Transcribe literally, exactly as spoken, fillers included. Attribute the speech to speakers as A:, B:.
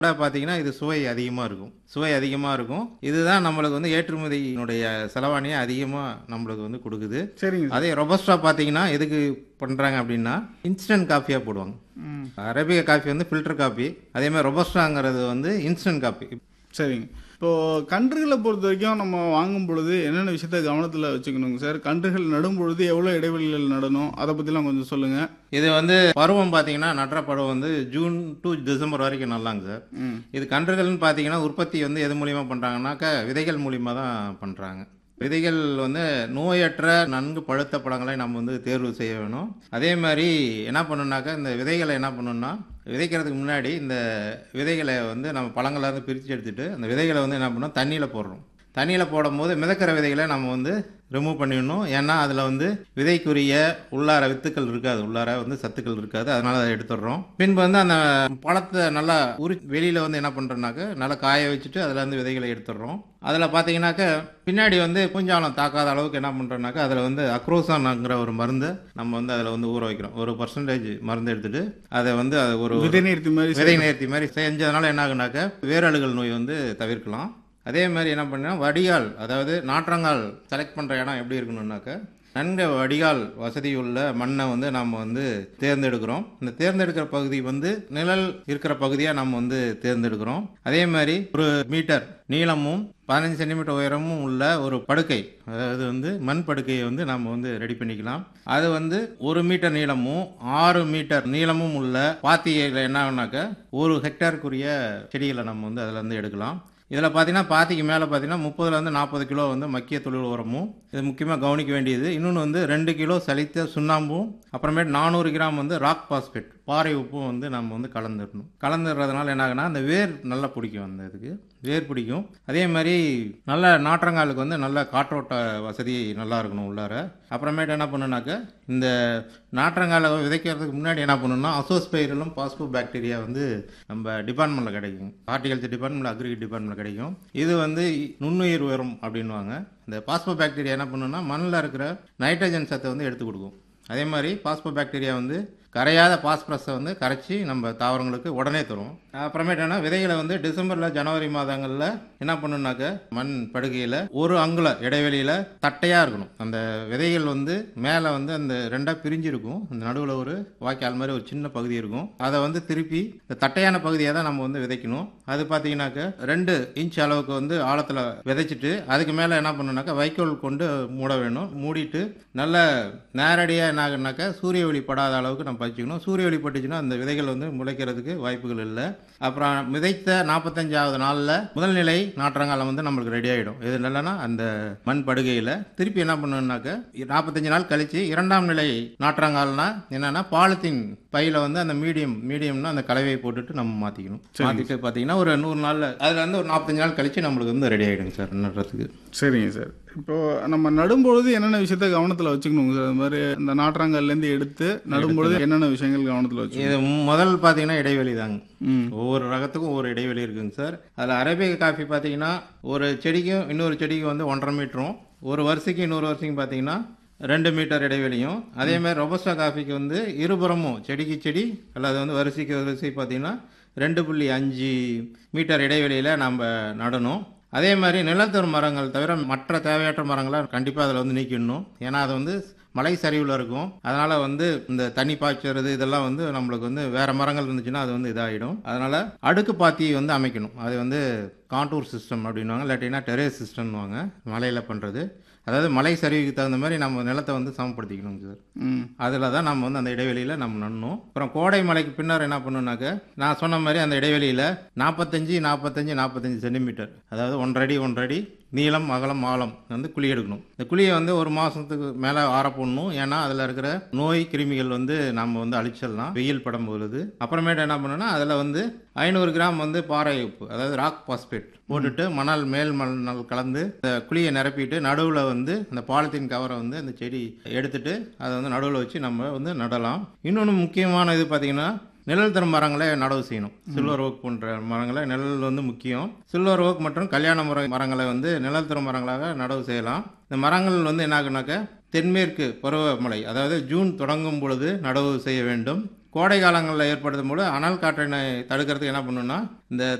A: பார்த்தீங்கன்னா இது சுவை அதிகமாக இருக்கும் சுவை அதிகமாக இருக்கும் இதுதான் நம்மளுக்கு வந்து ஏற்றுமதியினுடைய செலவாணியை அதிகமாக நம்மளுக்கு வந்து கொடுக்குது.
B: சரிங்க சார்.
A: அதே ரொபஸ்டா பார்த்தீங்கன்னா எதுக்கு பண்ணுறாங்க அப்படின்னா இன்ஸ்டன்ட் காஃபியாக போடுவாங்க.
B: ம்.
A: அரேபிகா காஃபி வந்து ஃபில்டர் காஃபி, அதே மாதிரி ரொபஸ்டாங்கிறது வந்து இன்ஸ்டன்ட் காஃபி.
B: சரிங்க. இப்போது கன்றுகளை பொறுத்த வரைக்கும் நம்ம வாங்கும் பொழுது என்னென்ன விஷயத்த கவனத்தில் வச்சுக்கணுங்க சார்? கன்றுகள் நடும் பொழுது எவ்வளோ இடைவெளிகள் நடணும், அதை பற்றிலாம் கொஞ்சம் சொல்லுங்கள்.
A: இது வந்து பருவம் பார்த்தீங்கன்னா நடுற பருவம் வந்து ஜூன் டு டிசம்பர் வரைக்கும் நல்லாங்க சார்.
B: ம்.
A: இது கன்றுகள்னு பார்த்தீங்கன்னா உற்பத்தி வந்து எது மூலியமாக பண்ணுறாங்கன்னாக்கா விதைகள் மூலியமாக தான் பண்ணுறாங்க. விதைகள் வந்து நோயற்ற நன்கு பழுத்த பழங்களை நம்ம வந்து தேர்வு செய்ய வேணும். அதே மாதிரி என்ன பண்ணணுன்னாக்கா இந்த விதைகளை என்ன பண்ணணும்னா விதைக்கிறதுக்கு முன்னாடி இந்த விதைகளை வந்து நம்ம பழங்களை வந்து பிரித்து எடுத்துகிட்டு அந்த விதைகளை வந்து என்ன பண்ணணும் தண்ணியில் போடுறோம். தண்ணியில் போடும் போது மிதக்கிற விதைகளை நம்ம வந்து ரிமூவ் பண்ணிடணும். ஏன்னா அதில் வந்து விதைக்குரிய உள்ளார வித்துக்கள் இருக்காது, உள்ளார வந்து சத்துக்கள் இருக்காது, அதனால் அதை எடுத்துடுறோம். பின்பு வந்து அந்த பழத்தை நல்லா உரி வெளியில் வந்து என்ன பண்ணுறோன்னாக்க நல்லா காய வச்சுட்டு அதில் வந்து விதைகளை எடுத்துடுறோம். அதில் பார்த்தீங்கன்னாக்க பின்னாடி வந்து பூஞ்சாலம் தாக்காத அளவுக்கு என்ன பண்ணுறோன்னாக்கா அதில் வந்து அக்ரோசான்ங்கிற ஒரு மருந்து நம்ம வந்து அதில் வந்து ஊற வைக்கிறோம். ஒரு பர்சன்டேஜ் மருந்து எடுத்துகிட்டு அதை வந்து அதை ஒரு
B: விதை நேர்த்தி மாதிரி
A: விதை நேர்த்தி மாதிரி செஞ்சதுனால என்ன ஆகுனாக்கா வேரழுகல் நோய் வந்து தவிர்க்கலாம். அதே மாதிரி என்ன பண்ணால் வடிகால், அதாவது நாற்றங்கால் செலக்ட் பண்ணுற இடம் எப்படி இருக்கணும்னாக்கா நன்கு வடிகால் வசதியுள்ள மண்ணை வந்து நம்ம வந்து தேர்ந்தெடுக்கிறோம். இந்த தேர்ந்தெடுக்கிற பகுதி வந்து நிழல் இருக்கிற பகுதியாக நம்ம வந்து தேர்ந்தெடுக்கிறோம். அதே மாதிரி ஒரு மீட்டர் நீளமும் பதினஞ்சு சென்டிமீட்டர் உயரமும் உள்ள ஒரு படுக்கை, அதாவது வந்து மண் படுக்கையை வந்து நம்ம வந்து ரெடி பண்ணிக்கலாம். அது வந்து ஒரு மீட்டர் நீளமும் ஆறு மீட்டர் நீளமும் உள்ள பாத்தியில் என்ன ஆகுனாக்கா ஒரு ஹெக்டேருக்குரிய செடிகளை நம்ம வந்து அதில் வந்து எடுக்கலாம். இதில் பார்த்தீங்கன்னா பாத்திக்கு மேலே பார்த்தீங்கன்னா முப்பதுலேருந்து நாற்பது கிலோ வந்து மக்கிய தொழில் உரமும், இது முக்கியமாக கவனிக்க வேண்டியது. இன்னொன்று வந்து ரெண்டு கிலோ சலித்த சுண்ணாம்பும், அப்புறமேட்டு நானூறு கிராம் வந்து ராக் பாஸ்பேட் பாறை உப்பும் வந்து நம்ம வந்து கலந்துடணும். கலந்துடுறதுனால என்ன ஆகுனா அந்த வேர் நல்லா பிடிக்கும், அந்த இதுக்கு வேர் பிடிக்கும். அதே மாதிரி நல்ல நாற்றங்காலுக்கு வந்து நல்ல காற்றோட்ட வசதி நல்லா இருக்கணும் உள்ளார. அப்புறமேட்டு என்ன பண்ணுனாக்க இந்த நாற்றங்காலை விதைக்கிறதுக்கு முன்னாடி என்ன பண்ணணும்னா அசோஸ்பைரலும் பாஸ்போ பாக்டீரியா வந்து நம்ம டிபார்ட்மெண்ட்டில் கிடைக்கும், ஹார்டிகல்ச்சர் டிபார்ட்மெண்ட், அக்ரி டிபார்ட்மெண்ட்டில் கிடைக்கும். இது வந்து நுண்ணுயிர் உரம் அப்படின்வாங்க. இந்த பாஸ்போ பாக்டீரியா என்ன பண்ணுன்னா மண்ணில் இருக்கிற நைட்ரஜன் சத்தை வந்து எடுத்து கொடுக்கும். அதே மாதிரி பாஸ்போ பாக்டீரியா வந்து கரையாத பாஸ்பரஸை வந்து கரைச்சி நம்ம தாவரங்களுக்கு உடனே தரும். அப்புறமேட்டு என்ன விதைகளை வந்து டிசம்பரில் ஜனவரி மாதங்களில் என்ன பண்ணுனாக்க மண் படுகையில் ஒரு அங்குல இடைவெளியில் தட்டையாக இருக்கணும். அந்த விதைகள் வந்து மேலே வந்து அந்த ரெண்டாக பிரிஞ்சிருக்கும், அந்த நடுவில் ஒரு வாய்க்கால் மாதிரி ஒரு சின்ன பகுதி இருக்கும். அதை வந்து திருப்பி இந்த தட்டையான பகுதியை தான் நம்ம வந்து விதைக்கணும். அது பார்த்தீங்கன்னாக்க ரெண்டு இன்ச் அளவுக்கு வந்து ஆழத்தில் விதைச்சிட்டு அதுக்கு மேலே என்ன பண்ணணுனாக்கா வைக்கோல் கொண்டு மூட வேணும். மூடிட்டு நல்ல நேரடியாக என்ன ஆகுனாக்கா சூரிய ஒளி படாத அளவுக்கு நம்ம பறிச்சுக்கணும். சூரிய ஒளி பட்டுச்சுன்னா அந்த விதைகள் வந்து முளைக்கிறதுக்கு வாய்ப்புகள் இல்லை. அப்புறம் விதைத்த நாற்பத்தஞ்சாவது நாளில் முதல் நிலை நாற்றங்காலம் வந்து நம்மளுக்கு ரெடி ஆகிடும். இது இல்லைன்னா அந்த மண் படுகையில் திருப்பி என்ன பண்ணணுன்னாக்க நாற்பத்தஞ்சு நாள் கழித்து இரண்டாம் நிலை நாற்றங்கால்னா என்னென்னா பாலித்தீன் பையில் வந்து அந்த மீடியம் மீடியம்னா அந்த கலவையை போட்டுட்டு நம்ம மாற்றிக்கணும். மாற்றிட்டு பார்த்தீங்கன்னா ஒரு நூறு நாளில் அதில் வந்து ஒரு நாற்பத்தஞ்சு நாள் கழித்து நம்மளுக்கு வந்து ரெடி ஆகிடுங்க சார் நடுறதுக்கு.
B: சரிங்க சார். இப்போது நம்ம நடும்பொழுது என்னென்ன விஷயத்த கவனத்தில் வச்சுக்கணுங்க சார்? அது மாதிரி இந்த நாற்றாங்கல்லேருந்து எடுத்து நடும்பொழுது என்னென்ன விஷயங்கள் கவனத்தில் வச்சு?
A: இது முதல் பார்த்தீங்கன்னா இடைவெளி தாங்க.
B: ம்.
A: ஒவ்வொரு ரகத்துக்கும் ஒவ்வொரு இடைவெளி இருக்குங்க சார். அதில் அரேபிகா காஃபி பார்த்தீங்கன்னா ஒரு செடிக்கும் இன்னொரு செடிக்கும் வந்து ஒன்றரை மீட்டரும், ஒரு வருஷைக்கு இன்னொரு வருஷம் பார்த்தீங்கன்னா ரெண்டு மீட்டர் இடைவெளியும். அதே மாதிரி ரொபஸ்டா காஃபிக்கு வந்து இருபுறமும் செடிக்கு செடி அல்லது வந்து வரிசைக்கு வரிசை பார்த்தீங்கன்னா ரெண்டு புள்ளி அஞ்சு மீட்டர் இடைவெளியில் நம்ம நடணும். அதே மாதிரி நிலத்தரும் மரங்கள் தவிர மற்ற தேவையற்ற மரங்களை கண்டிப்பாக அதில் வந்து நீக்கிடணும். ஏன்னா அது வந்து மலை சரிவில் இருக்கும். அதனால் வந்து இந்த தண்ணி பாய்ச்சறது இதெல்லாம் வந்து நம்மளுக்கு வந்து வேறு மரங்கள் இருந்துச்சுன்னா அது வந்து இதாகிடும். அதனால் அடுக்கு பாத்தி வந்து அமைக்கணும். அது வந்து கான்டூர் சிஸ்டம் அப்படின்வாங்க, இல்லாட்டினா டெரேஸ் சிஸ்டம்னுவாங்க, மலையில் பண்ணுறது. அதாவது மலை சரிவுக்கு தகுந்த மாதிரி நம்ம நிலத்தை வந்து சமப்படுத்திக்கணும் சார். அதில் தான் நம்ம வந்து அந்த இடைவெளியில் நம்ம நடணும். அப்புறம் கோடை மலைக்கு பின்னர் என்ன பண்ணணுன்னாக்க நான் சொன்ன மாதிரி அந்த இடைவெளியில் நாற்பத்தஞ்சு நாற்பத்தஞ்சு நாற்பத்தஞ்சு சென்டிமீட்டர், அதாவது ஒன்றரை ஒன்றரை நீளம் அகலம் ஆழம் வந்து குழி எடுக்கணும். இந்த குழியை வந்து ஒரு மாதத்துக்கு மேலே ஆற போடணும். ஏன்னா அதில் இருக்கிற நோய் கிருமிகள் வந்து நம்ம வந்து அழிச்சிடலாம் வெயில் படம் பொழுது. அப்புறமேட்டு என்ன பண்ணணும்னா அதில் வந்து ஐநூறு கிராம் வந்து பாறை உப்பு, அதாவது ராக் பாஸ்பேட் போட்டுட்டு மணல் மேல் மணல் கலந்து இந்த குழியை நிரப்பிட்டு நடுவில் வந்து அந்த பாலித்தீன் கவரை வந்து அந்த செடி எடுத்துட்டு அதை வந்து நடுவில் வச்சு நம்ம வந்து நடலாம். இன்னொன்று முக்கியமான இது பார்த்தீங்கன்னா நிழல் தரும் மரங்களை நடவு செய்யணும். சில்வர் ஓக் போன்ற மரங்களை நிழல் வந்து முக்கியம். சில்வர் ஓக் மற்றும் கல்யாண முறை மரங்களை வந்து நிழல் தரும் மரங்களாக நடவு செய்யலாம். இந்த மரங்கள் வந்து என்ன ஆகுனாக்க தென்மேற்கு பருவமழை, அதாவது ஜூன் தொடங்கும் பொழுது நடவு செய்ய வேண்டும். கோடை காலங்களில் ஏற்படுத்தும் போது அனல் காற்றினை தடுக்கிறதுக்கு என்ன பண்ணணும்னா இந்த